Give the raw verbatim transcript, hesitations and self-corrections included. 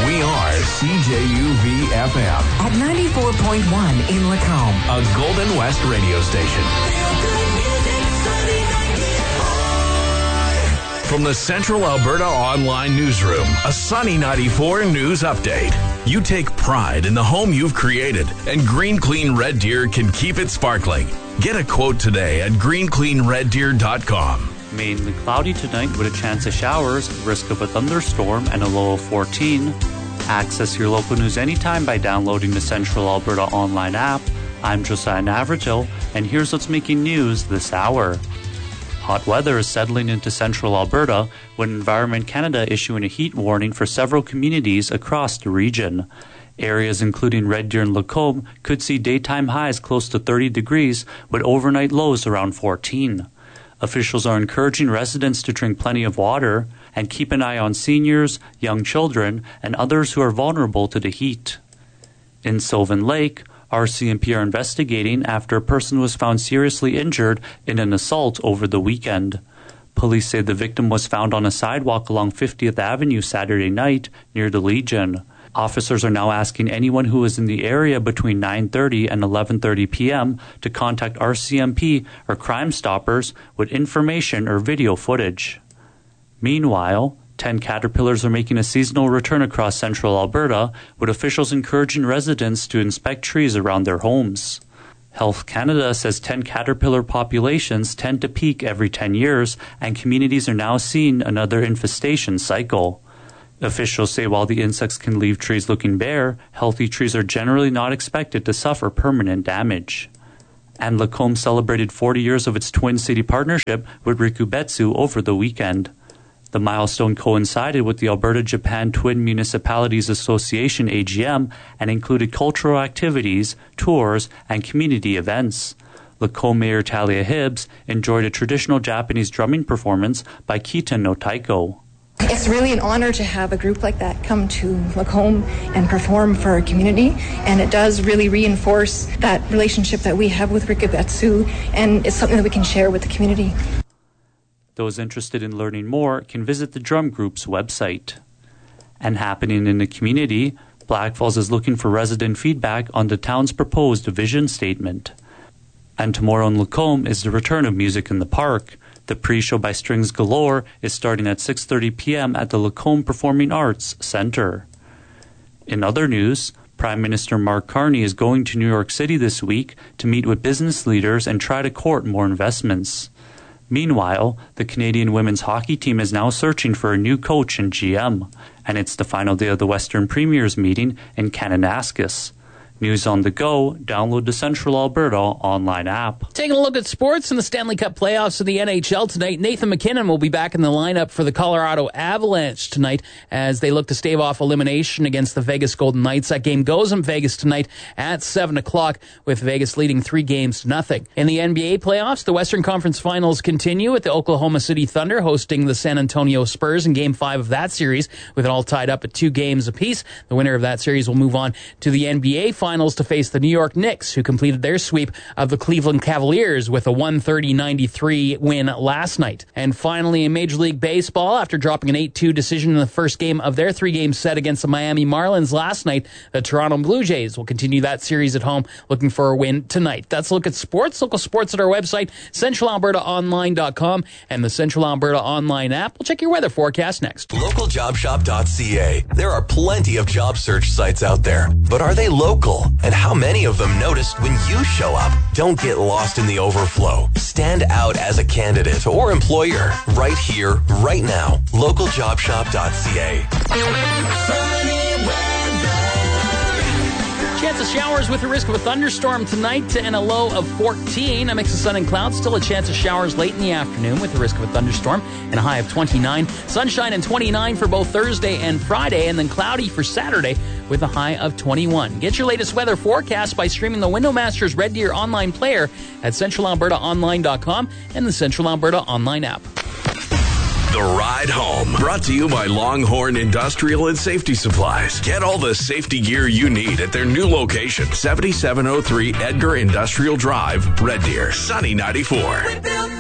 We are C J U V F M. At ninety-four point one in Lacombe. A Golden West radio station. From the Central Alberta Online Newsroom, a Sunny ninety-four news update. You take pride in the home you've created, and Green Clean Red Deer can keep it sparkling. Get a quote today at green clean red deer dot com. Mainly cloudy tonight with a chance of showers, risk of a thunderstorm, and a low of fourteen. Access your local news anytime by downloading the Central Alberta Online app. I'm Josiah Navratil, and here's what's making news this hour. Hot weather is settling into central Alberta, with Environment Canada issuing a heat warning for several communities across the region. Areas including Red Deer and Lacombe could see daytime highs close to thirty degrees, with overnight lows around fourteen. Officials are encouraging residents to drink plenty of water and keep an eye on seniors, young children, and others who are vulnerable to the heat. In Sylvan Lake, R C M P are investigating after a person was found seriously injured in an assault over the weekend. Police say the victim was found on a sidewalk along fiftieth Avenue Saturday night near the Legion. Officers are now asking anyone who is in the area between nine thirty and eleven thirty p.m. to contact R C M P or Crime Stoppers with information or video footage. Meanwhile, ten caterpillars are making a seasonal return across central Alberta, with officials encouraging residents to inspect trees around their homes. Health Canada says ten caterpillar populations tend to peak every ten years, and communities are now seeing another infestation cycle. Officials say while the insects can leave trees looking bare, healthy trees are generally not expected to suffer permanent damage. And Lacombe celebrated forty years of its Twin City partnership with Rikubetsu over the weekend. The milestone coincided with the Alberta-Japan Twin Municipalities Association A G M and included cultural activities, tours, and community events. Lacombe Mayor Talia Hibbs enjoyed a traditional Japanese drumming performance by Kita no Taiko. It's really an honor to have a group like that come to Lacombe and perform for our community, and it does really reinforce that relationship that we have with Rikubetsu, and it's something that we can share with the community. Those interested in learning more can visit the drum group's website. And happening in the community, Black Falls is looking for resident feedback on the town's proposed vision statement. And tomorrow in Lacombe is the return of Music in the Park. The pre-show by Strings Galore is starting at six thirty p.m. at the Lacombe Performing Arts Center. In other news, Prime Minister Mark Carney is going to New York City this week to meet with business leaders and try to court more investments. Meanwhile, the Canadian women's hockey team is now searching for a new coach and G M, and it's the final day of the Western Premiers meeting in Kananaskis. News on the go, download the Central Alberta online app. Taking a look at sports in the Stanley Cup playoffs of the N H L tonight. Nathan McKinnon will be back in the lineup for the Colorado Avalanche tonight as they look to stave off elimination against the Vegas Golden Knights. That game goes in Vegas tonight at seven o'clock with Vegas leading three games to nothing. In the N B A playoffs, the Western Conference Finals continue with the Oklahoma City Thunder hosting the San Antonio Spurs in Game five of that series with it all tied up at two games apiece. The winner of that series will move on to the N B A Finals. Finals to face the New York Knicks, who completed their sweep of the Cleveland Cavaliers with a one thirty ninety-three win last night. And finally, in Major League Baseball, after dropping an eight two decision in the first game of their three-game set against the Miami Marlins last night, the Toronto Blue Jays will continue that series at home, looking for a win tonight. That's a look at sports. Local sports at our website, central alberta online dot com, and the Central Alberta Online app. We'll check your weather forecast next. local job shop dot c a. There are plenty of job search sites out there, but are they local? And how many of them noticed when you show up? Don't get lost in the overflow. Stand out as a candidate or employer right here, right now. local job shop dot c a. Chance of showers with a risk of a thunderstorm tonight and a low of fourteen. A mix of sun and clouds. Still a chance of showers late in the afternoon with the risk of a thunderstorm and a high of twenty-nine. Sunshine and twenty-nine for both Thursday and Friday, and then cloudy for Saturday with a high of twenty-one. Get your latest weather forecast by streaming the Windowmasters Red Deer online player at central alberta online dot com and the Central Alberta Online app. The Ride Home, brought to you by Longhorn Industrial and Safety Supplies. Get all the safety gear you need at their new location, seventy-seven oh three Edgar Industrial Drive, Red Deer, Sunny ninety-four.